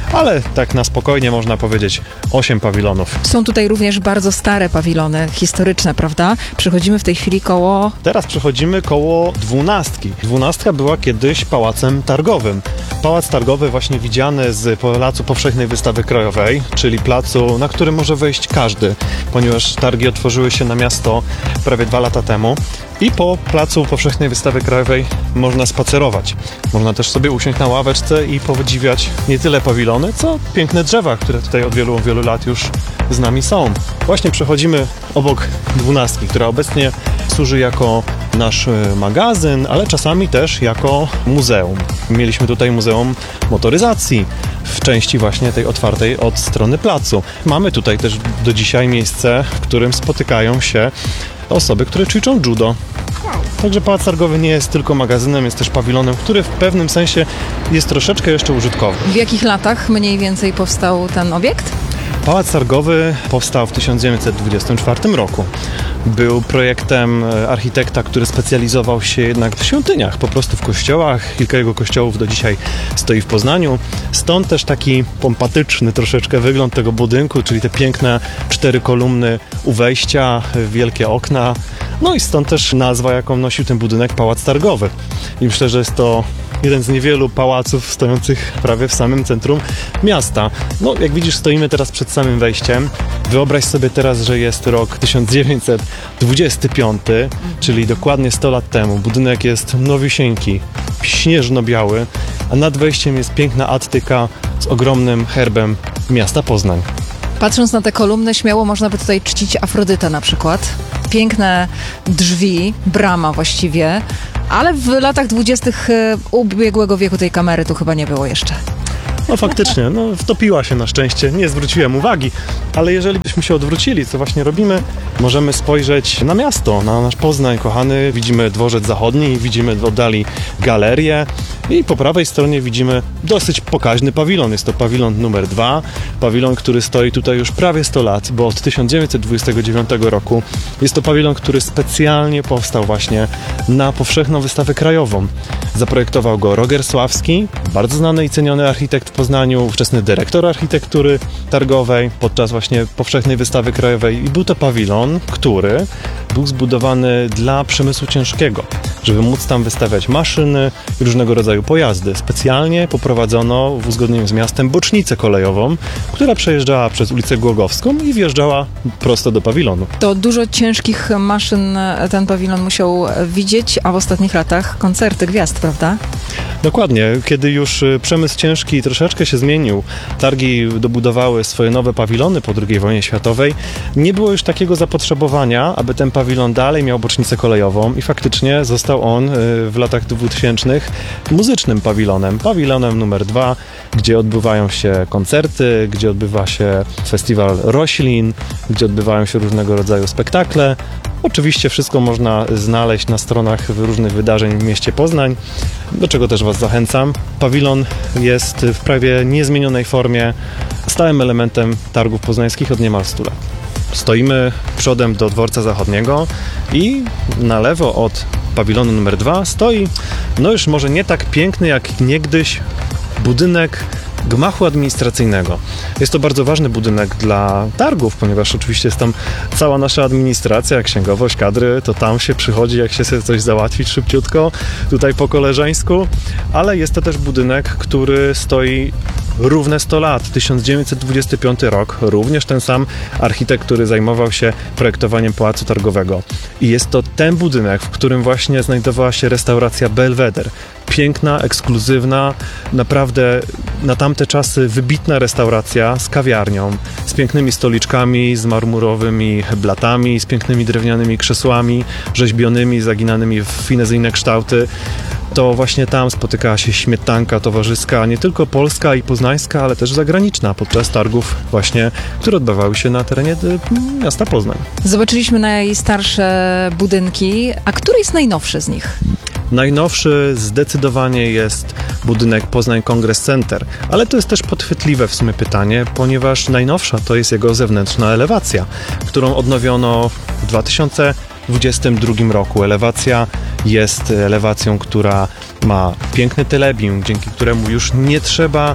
ale tak na spokojnie można powiedzieć osiem pawilonów. Są tutaj również bardzo stare pawilony historyczne, prawda? Przechodzimy w tej chwili koło... Teraz przechodzimy koło dwunastki. Dwunastka była kiedyś pałacem targowym. Pałac targowy właśnie widziany z Placu Powszechnej Wystawy Krajowej, czyli placu, na który może wejść każdy, ponieważ targi otworzyły się na miasto prawie dwa lata temu. I po Placu Powszechnej Wystawy Krajowej można spacerować. Można też sobie usiąść na ławeczce i podziwiać nie tyle pawilony, co piękne drzewa, które tutaj od wielu, wielu lat już z nami są. Właśnie przechodzimy obok dwunastki, która obecnie służy jako nasz magazyn, ale czasami też jako muzeum. Mieliśmy tutaj Muzeum Motoryzacji w części właśnie tej otwartej od strony placu. Mamy tutaj też do dzisiaj miejsce, w którym spotykają się osoby, które ćwiczą judo. Także Pałac Targowy nie jest tylko magazynem, jest też pawilonem, który w pewnym sensie jest troszeczkę jeszcze użytkowy. W jakich latach mniej więcej powstał ten obiekt? Pałac Targowy powstał w tysiąc dziewięćset dwudziestym czwartym roku. Był projektem architekta, który specjalizował się jednak w świątyniach, po prostu w kościołach. Kilka jego kościołów do dzisiaj stoi w Poznaniu. Stąd też taki pompatyczny troszeczkę wygląd tego budynku, czyli te piękne cztery kolumny u wejścia, wielkie okna. No i stąd też nazwa, jaką nosił ten budynek, Pałac Targowy. I myślę, że jest to jeden z niewielu pałaców stojących prawie w samym centrum miasta. No, jak widzisz, stoimy teraz przed samym wejściem. Wyobraź sobie teraz, że jest rok tysiąc dziewięćset dwudziesty piąty, czyli dokładnie sto lat temu. Budynek jest nowisieńki, śnieżno-biały, a nad wejściem jest piękna attyka z ogromnym herbem miasta Poznań. Patrząc na te kolumny, śmiało można by tutaj czcić Afrodytę na przykład. Piękne drzwi, brama właściwie, ale w latach dwudziestych ubiegłego wieku tej kamery tu chyba nie było jeszcze. No faktycznie, no wtopiła się na szczęście, nie zwróciłem uwagi, ale jeżeli byśmy się odwrócili, co właśnie robimy, możemy spojrzeć na miasto, na nasz Poznań kochany, widzimy dworzec zachodni, widzimy w oddali galerię i po prawej stronie widzimy dosyć pokaźny pawilon, jest to pawilon numer dwa, pawilon, który stoi tutaj już prawie sto lat, bo od tysiąc dziewięćset dwudziestego dziewiątego roku jest to pawilon, który specjalnie powstał właśnie na Powszechną Wystawę Krajową. Zaprojektował go Roger Sławski, bardzo znany i ceniony architekt w Poznaniu, ówczesny dyrektor architektury targowej podczas właśnie Powszechnej Wystawy Krajowej i był to pawilon, który był zbudowany dla przemysłu ciężkiego, żeby móc tam wystawiać maszyny i różnego rodzaju pojazdy. Specjalnie poprowadzono w uzgodnieniu z miastem bocznicę kolejową, która przejeżdżała przez ulicę Głogowską i wjeżdżała prosto do pawilonu. To dużo ciężkich maszyn ten pawilon musiał widzieć, a w ostatnich latach koncerty gwiazd, prawda? Dokładnie. Kiedy już przemysł ciężki troszeczkę się zmienił, targi dobudowały swoje nowe pawilony po drugiej wojnie światowej, nie było już takiego zapotrzebowania, aby ten pawilon dalej miał bocznicę kolejową i faktycznie został on w latach dwutysięcznych muzycznym pawilonem. Pawilonem numer dwa, gdzie odbywają się koncerty, gdzie odbywa się festiwal roślin, gdzie odbywają się różnego rodzaju spektakle. Oczywiście wszystko można znaleźć na stronach różnych wydarzeń w mieście Poznań, do czego też Was zachęcam. Pawilon jest w prawie niezmienionej formie stałym elementem targów poznańskich od niemal stu lat. Stoimy przodem do dworca zachodniego i na lewo od pawilonu numer dwa stoi, no już może nie tak piękny jak niegdyś, budynek gmachu administracyjnego. Jest to bardzo ważny budynek dla targów, ponieważ oczywiście jest tam cała nasza administracja, księgowość, kadry, to tam się przychodzi, jak się chce coś załatwić szybciutko, tutaj po koleżeńsku, ale jest to też budynek, który stoi równe sto lat, tysiąc dziewięćset dwudziesty piąty rok, również ten sam architekt, który zajmował się projektowaniem Pałacu Targowego. I jest to ten budynek, w którym właśnie znajdowała się restauracja Belweder. Piękna, ekskluzywna, naprawdę na tamte czasy wybitna restauracja z kawiarnią, z pięknymi stoliczkami, z marmurowymi blatami, z pięknymi drewnianymi krzesłami, rzeźbionymi, zaginanymi w finezyjne kształty. To właśnie tam spotykała się śmietanka towarzyska, nie tylko polska i poznańska, ale też zagraniczna podczas targów właśnie, które odbywały się na terenie miasta Poznań. Zobaczyliśmy najstarsze budynki, a który jest najnowszy z nich? Najnowszy zdecydowanie jest budynek Poznań Congress Center, ale to jest też podchwytliwe w sumie pytanie, ponieważ najnowsza to jest jego zewnętrzna elewacja, którą odnowiono w dwa tysiące dwudziestym drugim roku. Elewacja jest elewacją, która ma piękny telebium, dzięki któremu już nie trzeba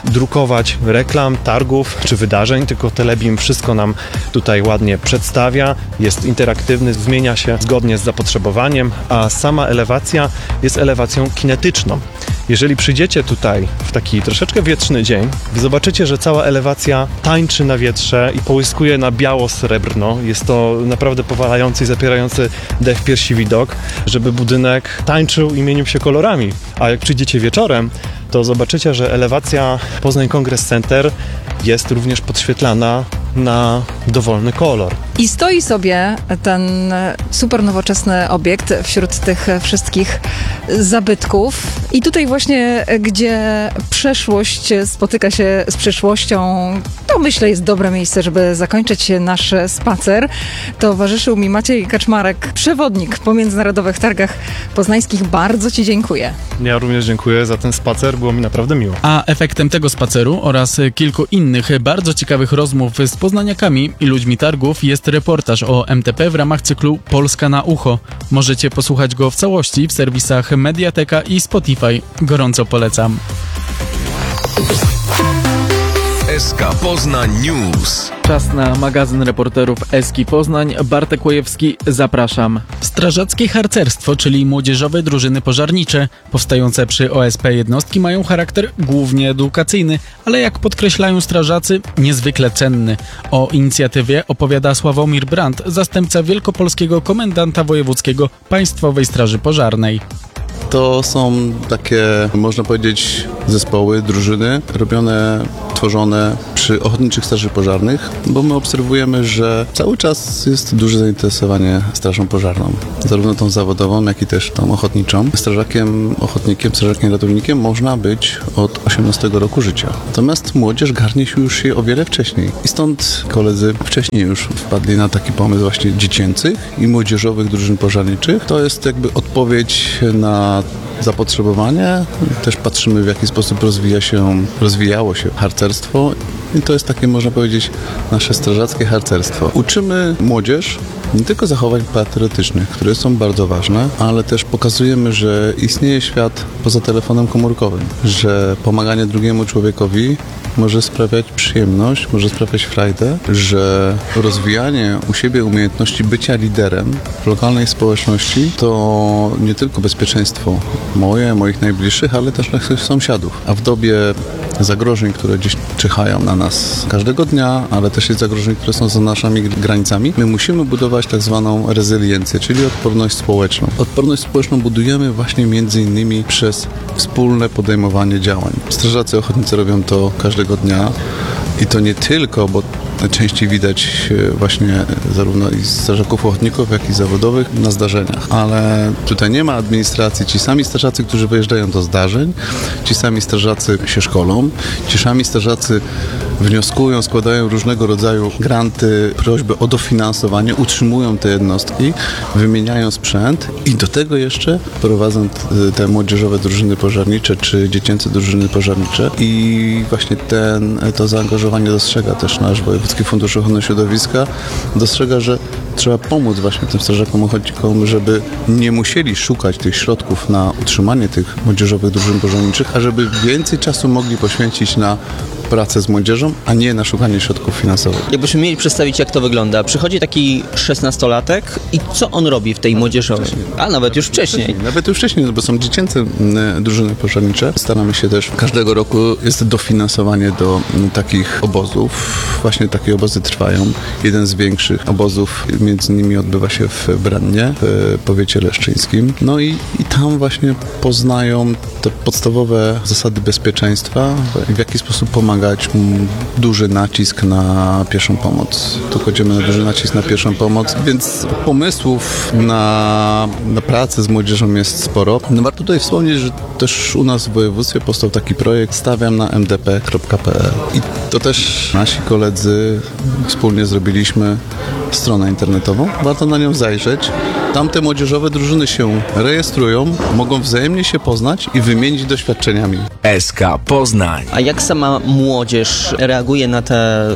drukować reklam, targów czy wydarzeń, tylko Telebim wszystko nam tutaj ładnie przedstawia, jest interaktywny, zmienia się zgodnie z zapotrzebowaniem, a sama elewacja jest elewacją kinetyczną. Jeżeli przyjdziecie tutaj w taki troszeczkę wietrzny dzień, zobaczycie, że cała elewacja tańczy na wietrze i połyskuje na biało-srebrno. Jest to naprawdę powalający i zapierający dech w piersi widok, żeby budynek tańczył i mienił się kolorami. A jak przyjdziecie wieczorem, to zobaczycie, że elewacja Poznań Congress Center jest również podświetlana na dowolny kolor. I stoi sobie ten super nowoczesny obiekt wśród tych wszystkich zabytków. I tutaj właśnie, gdzie przeszłość spotyka się z przyszłością, to myślę jest dobre miejsce, żeby zakończyć nasz spacer. Towarzyszył mi Maciej Kaczmarek, przewodnik po Międzynarodowych Targach Poznańskich. Bardzo Ci dziękuję. Ja również dziękuję za ten spacer, było mi naprawdę miło. A efektem tego spaceru oraz kilku innych bardzo ciekawych rozmów z poznaniakami i ludźmi targów jest reportaż o M T P w ramach cyklu Polska na ucho. Możecie posłuchać go w całości w serwisach Mediateka i Spotify. Gorąco polecam. S K Poznań News. Czas na magazyn reporterów Eski Poznań. Bartek Łojewski, zapraszam. Strażackie harcerstwo, czyli młodzieżowe drużyny pożarnicze, powstające przy O S P jednostki, mają charakter głównie edukacyjny, ale jak podkreślają strażacy, niezwykle cenny. O inicjatywie opowiada Sławomir Brandt, zastępca wielkopolskiego komendanta wojewódzkiego Państwowej Straży Pożarnej. To są takie, można powiedzieć, zespoły, drużyny robione, tworzone przy Ochotniczych Straży Pożarnych, bo my obserwujemy, że cały czas jest duże zainteresowanie Strażą Pożarną, zarówno tą zawodową, jak i też tą ochotniczą. Strażakiem, ochotnikiem, strażakiem, ratownikiem można być od osiemnastego roku życia. Natomiast młodzież garnie się już je o wiele wcześniej. I stąd koledzy wcześniej już wpadli na taki pomysł właśnie dziecięcych i młodzieżowych drużyn pożarniczych. To jest jakby odpowiedź na zapotrzebowanie. Też patrzymy, w jaki sposób rozwija się, rozwijało się harcerstwo i to jest takie, można powiedzieć, nasze strażackie harcerstwo. Uczymy młodzież nie tylko zachowań patriotycznych, które są bardzo ważne, ale też pokazujemy, że istnieje świat poza telefonem komórkowym, że pomaganie drugiemu człowiekowi może sprawiać przyjemność, może sprawiać frajdę, że rozwijanie u siebie umiejętności bycia liderem w lokalnej społeczności to nie tylko bezpieczeństwo moje, moich najbliższych, ale też naszych sąsiadów. A w dobie zagrożeń, które gdzieś czyhają na nas każdego dnia, ale też jest zagrożeń, które są za naszymi granicami, my musimy budować tak zwaną rezyliencję, czyli odporność społeczną. Odporność społeczną budujemy właśnie między innymi przez wspólne podejmowanie działań. Strażacy ochotnicy robią to każdego dnia i to nie tylko, bo najczęściej widać właśnie zarówno i strażaków ochotników, jak i zawodowych na zdarzeniach. Ale tutaj nie ma administracji. Ci sami strażacy, którzy wyjeżdżają do zdarzeń, ci sami strażacy się szkolą, ci sami strażacy wnioskują, składają różnego rodzaju granty, prośby o dofinansowanie, utrzymują te jednostki, wymieniają sprzęt i do tego jeszcze prowadzą te młodzieżowe drużyny pożarnicze czy dziecięce drużyny pożarnicze i właśnie ten, to zaangażowanie dostrzega też nasz Wojewódzki Fundusz Ochrony Środowiska, dostrzega, że trzeba pomóc właśnie tym strażakom ochotnikom, żeby nie musieli szukać tych środków na utrzymanie tych młodzieżowych drużyn pożarniczych, a żeby więcej czasu mogli poświęcić na pracę z młodzieżą, a nie na szukanie środków finansowych. Jakbyśmy mieli przedstawić, jak to wygląda. Przychodzi taki szesnastolatek i co on robi w tej młodzieżowej? A nawet już wcześniej. wcześniej. Nawet już wcześniej, no bo są dziecięce drużyny pożarnicze. Staramy się też, każdego roku jest dofinansowanie do takich obozów. Właśnie takie obozy trwają. Jeden z większych obozów między innymi odbywa się w Brennie, w powiecie leszczyńskim. No i, i tam właśnie poznają te podstawowe zasady bezpieczeństwa, w jaki sposób pomagać. Duży nacisk na pierwszą pomoc. Tu kładziemy na duży nacisk na pierwszą pomoc, więc pomysłów na, na pracę z młodzieżą jest sporo. No warto tutaj wspomnieć, że też u nas w województwie powstał taki projekt Stawiam na m d p kropka p l i to też nasi koledzy wspólnie zrobiliśmy stronę internetową. Warto na nią zajrzeć. Tamte młodzieżowe drużyny się rejestrują, mogą wzajemnie się poznać i wymienić doświadczeniami. S K Poznań. A jak sama młodzież reaguje na te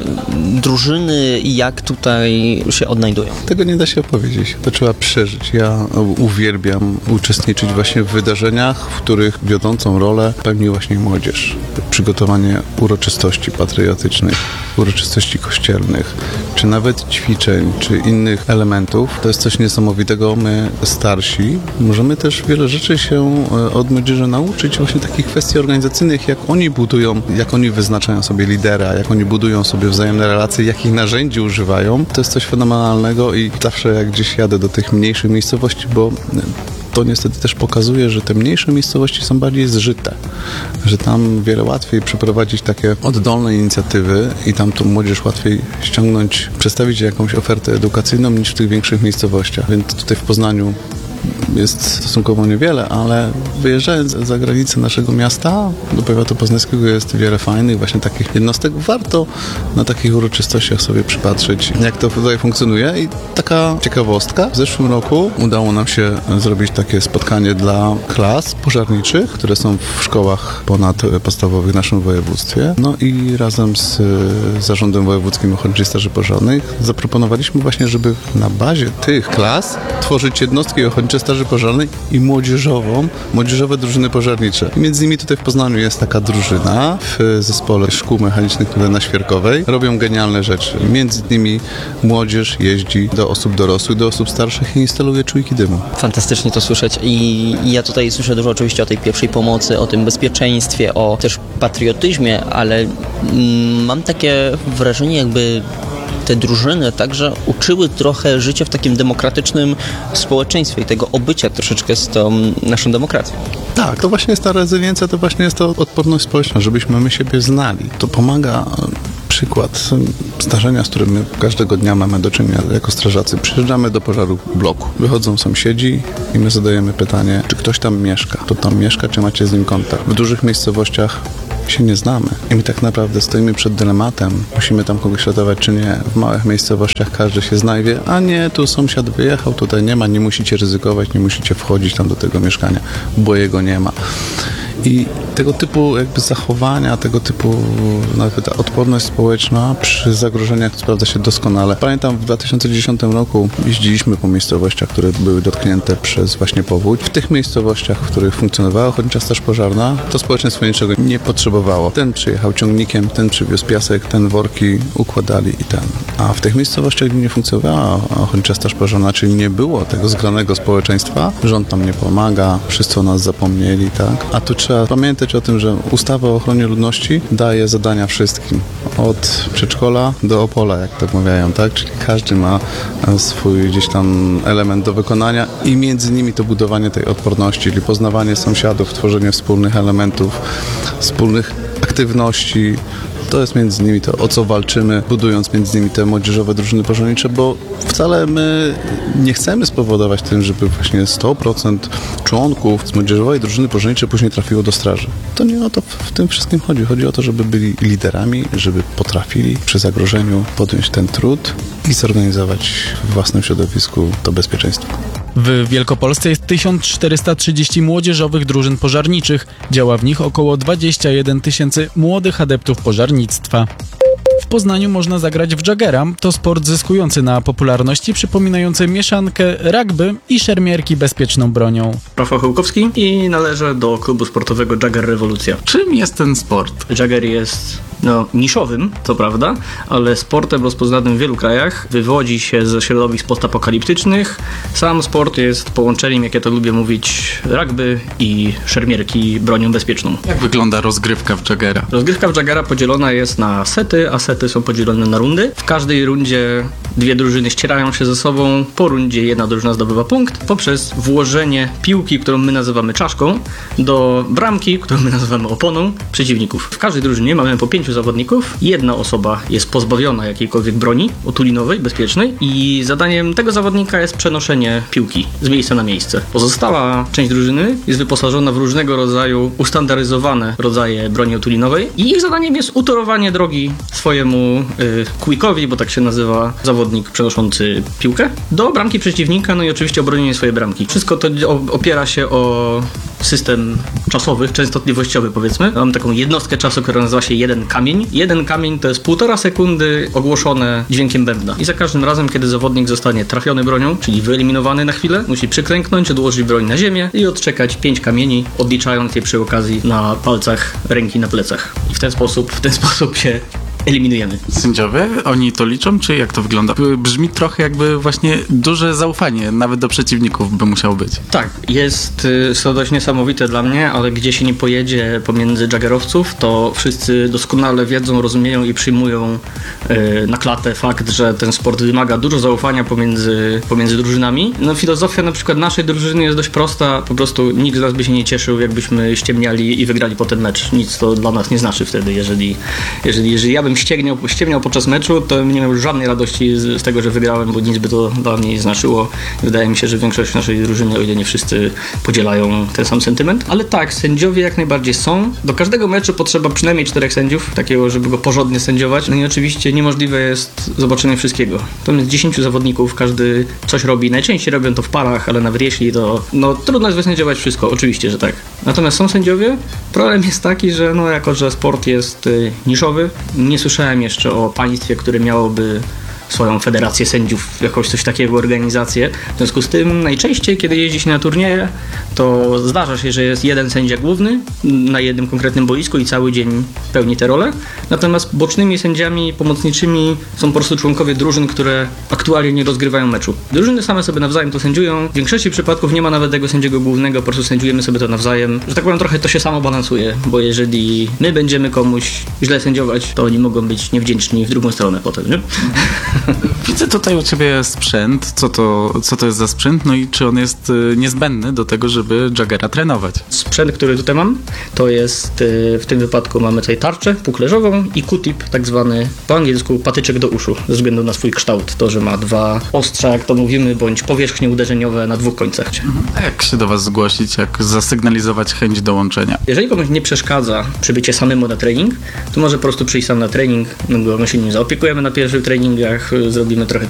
drużyny i jak tutaj się odnajdują? Tego nie da się opowiedzieć, to trzeba przeżyć. Ja uwielbiam uczestniczyć właśnie w wydarzeniach, w których wiodącą rolę pełni właśnie młodzież. Przygotowanie uroczystości patriotycznych, uroczystości kościelnych, czy nawet ćwiczeń, czy innych elementów. To jest coś niesamowitego. My starsi możemy też wiele rzeczy się od młodzieży nauczyć, właśnie takich kwestii organizacyjnych, jak oni budują, jak oni wyznaczają sobie lidera, jak oni budują sobie wzajemne relacje, jakich narzędzi używają. To jest coś fenomenalnego i zawsze jak gdzieś jadę do tych mniejszych miejscowości, bo to niestety też pokazuje, że te mniejsze miejscowości są bardziej zżyte, że tam wiele łatwiej przeprowadzić takie oddolne inicjatywy i tam tą młodzież łatwiej ściągnąć, przedstawić jakąś ofertę edukacyjną niż w tych większych miejscowościach. Więc tutaj w Poznaniu jest stosunkowo niewiele, ale wyjeżdżając za granicę naszego miasta, do powiatu poznańskiego jest wiele fajnych właśnie takich jednostek. Warto na takich uroczystościach sobie przypatrzeć, jak to tutaj funkcjonuje. I taka ciekawostka, w zeszłym roku udało nam się zrobić takie spotkanie dla klas pożarniczych, które są w szkołach ponadpodstawowych w naszym województwie. No i razem z Zarządem Wojewódzkim Ochotniczych Straży Pożarnych zaproponowaliśmy właśnie, żeby na bazie tych klas tworzyć jednostki ochotnicze Straży Pożarnej i młodzieżową, młodzieżowe drużyny pożarnicze. Między innymi tutaj w Poznaniu jest taka drużyna w zespole szkół mechanicznych tutaj na Świerkowej. Robią genialne rzeczy. Między innymi młodzież jeździ do osób dorosłych, do osób starszych i instaluje czujki dymu. Fantastycznie to słyszeć i ja tutaj słyszę dużo oczywiście o tej pierwszej pomocy, o tym bezpieczeństwie, o też patriotyzmie, ale mm, mam takie wrażenie, jakby te drużyny także uczyły trochę życia w takim demokratycznym społeczeństwie i tego obycia troszeczkę z tą naszą demokracją. Tak, to właśnie jest ta rezyliencja, to właśnie jest ta odporność społeczna, żebyśmy my siebie znali. To pomaga przykład zdarzenia, z którym my każdego dnia mamy do czynienia jako strażacy. Przyjeżdżamy do pożaru bloku. Wychodzą sąsiedzi i my zadajemy pytanie, czy ktoś tam mieszka. Kto tam mieszka, czy macie z nim kontakt. W dużych miejscowościach się nie znamy. I my tak naprawdę stoimy przed dylematem. Musimy tam kogoś ratować, czy nie. W małych miejscowościach każdy się zna i wie, a nie, tu sąsiad wyjechał, tutaj nie ma, nie musicie ryzykować, nie musicie wchodzić tam do tego mieszkania, bo jego nie ma. I tego typu jakby zachowania, tego typu nawet ta odporność społeczna przy zagrożeniach sprawdza się doskonale. Pamiętam w dwa tysiące dziesiątym roku jeździliśmy po miejscowościach, które były dotknięte przez właśnie powódź. W tych miejscowościach, w których funkcjonowała Ochotnicza Straż Pożarna, to społeczeństwo niczego nie potrzebowało. Ten przyjechał ciągnikiem, ten przywiózł piasek, ten worki układali i ten. A w tych miejscowościach, gdzie nie funkcjonowała Ochotnicza Straż Pożarna, czyli nie było tego zgranego społeczeństwa, rząd nam nie pomaga, wszyscy o nas zapomnieli, tak? A tu trzeba pamiętać o tym, że ustawa o ochronie ludności daje zadania wszystkim. Od przedszkola do Opola, jak to mawiają, tak? Czyli każdy ma swój gdzieś tam element do wykonania i między nimi to budowanie tej odporności, czyli poznawanie sąsiadów, tworzenie wspólnych elementów, wspólnych aktywności. To jest między innymi to, o co walczymy, budując między innymi te młodzieżowe drużyny pożarnicze, bo wcale my nie chcemy spowodować tym, żeby właśnie sto procent członków z młodzieżowej drużyny pożarniczej później trafiło do straży. To nie o to w tym wszystkim chodzi. Chodzi o to, żeby byli liderami, żeby potrafili przy zagrożeniu podjąć ten trud i zorganizować w własnym środowisku to bezpieczeństwo. W Wielkopolsce jest tysiąc czterysta trzydzieści młodzieżowych drużyn pożarniczych. Działa w nich około dwadzieścia jeden tysięcy młodych adeptów pożarnictwa. W Poznaniu można zagrać w Jaggera. To sport zyskujący na popularności, przypominający mieszankę rugby i szermierki bezpieczną bronią. Rafał Chełkowski i należę do klubu sportowego Jagger Rewolucja. Czym jest ten sport? Jagger jest no, niszowym, to prawda, ale sportem rozpoznanym w wielu krajach. Wywodzi się ze środowisk postapokaliptycznych. Sam sport jest połączeniem, jak ja to lubię mówić, rugby i szermierki bronią bezpieczną. Jak wygląda rozgrywka w Jaggera? Rozgrywka w Jaggera podzielona jest na sety, a sety są podzielone na rundy. W każdej rundzie dwie drużyny ścierają się ze sobą. Po rundzie jedna drużyna zdobywa punkt poprzez włożenie piłki, którą my nazywamy czaszką, do bramki, którą my nazywamy oponą przeciwników. W każdej drużynie mamy po pięciu pięciu zawodników. Jedna osoba jest pozbawiona jakiejkolwiek broni otulinowej, bezpiecznej i zadaniem tego zawodnika jest przenoszenie piłki z miejsca na miejsce. Pozostała część drużyny jest wyposażona w różnego rodzaju ustandaryzowane rodzaje broni otulinowej i ich zadaniem jest utorowanie drogi swojemu y, quickowi, bo tak się nazywa zawodnik przenoszący piłkę, do bramki przeciwnika, no i oczywiście obronienie swojej bramki. Wszystko to opiera się o system czasowy, częstotliwościowy powiedzmy. Mam taką jednostkę czasu, która nazywa się jeden kamień. Jeden kamień to jest półtora sekundy ogłoszone dźwiękiem bębna. I za każdym razem, kiedy zawodnik zostanie trafiony bronią, czyli wyeliminowany na chwilę, musi przyklęknąć, odłożyć broń na ziemię i odczekać pięć kamieni, odliczając je przy okazji na palcach ręki na plecach. I w ten sposób, w ten sposób się eliminujemy. Sędziowie, oni to liczą, czy jak to wygląda? Brzmi trochę jakby właśnie duże zaufanie, nawet do przeciwników by musiało być. Tak, jest to dość niesamowite dla mnie, ale gdzie się nie pojedzie pomiędzy jaggerowców, to wszyscy doskonale wiedzą, rozumieją i przyjmują yy, na klatę fakt, że ten sport wymaga dużo zaufania pomiędzy, pomiędzy drużynami. No filozofia na przykład naszej drużyny jest dość prosta, po prostu nikt z nas by się nie cieszył, jakbyśmy ściemniali i wygrali potem mecz. Nic to dla nas nie znaczy wtedy, jeżeli, jeżeli, jeżeli ja bym ściemniał, ściemniał podczas meczu, to nie miał żadnej radości z, z tego, że wygrałem, bo nic by to dla mnie nie znaczyło. Wydaje mi się, że większość naszej drużyny, o ile nie wszyscy, podzielają ten sam sentyment. Ale tak, sędziowie jak najbardziej są. Do każdego meczu potrzeba przynajmniej czterech sędziów, takiego, żeby go porządnie sędziować. No i oczywiście niemożliwe jest zobaczenie wszystkiego. Tam jest dziesięciu zawodników, każdy coś robi. Najczęściej robią to w parach, ale nawet jeśli to, no trudno jest wysędziować wszystko, oczywiście, że tak. Natomiast są sędziowie. Problem jest taki, że no jako, że sport jest y, niszowy, nie słyszałem jeszcze o państwie, które miałoby swoją federację sędziów, jakoś coś takiego, organizację. W związku z tym najczęściej, kiedy jeździ się na turnieje, to zdarza się, że jest jeden sędzia główny na jednym konkretnym boisku i cały dzień pełni tę rolę. Natomiast bocznymi sędziami pomocniczymi są po prostu członkowie drużyn, które aktualnie nie rozgrywają meczu. Drużyny same sobie nawzajem to sędziują. W większości przypadków nie ma nawet tego sędziego głównego, po prostu sędziujemy sobie to nawzajem. Że tak powiem, trochę to się samo balansuje, bo jeżeli my będziemy komuś źle sędziować, to oni mogą być niewdzięczni w drugą stronę potem, nie? Widzę tutaj u ciebie sprzęt. Co to, co to jest za sprzęt? No i czy on jest y, niezbędny do tego, żeby jaggera trenować? Sprzęt, który tutaj mam, to jest y, w tym wypadku mamy tutaj tarczę puklerzową i Q-tip, tak zwany po angielsku patyczek do uszu, ze względu na swój kształt. To, że ma dwa ostrza, jak to mówimy, bądź powierzchnie uderzeniowe na dwóch końcach. A jak się do was zgłosić? Jak zasygnalizować chęć dołączenia? Jeżeli komuś nie przeszkadza przybycie samemu na trening, to może po prostu przyjść sam na trening, my go my się nim zaopiekujemy na pierwszych treningach, zrobimy trochę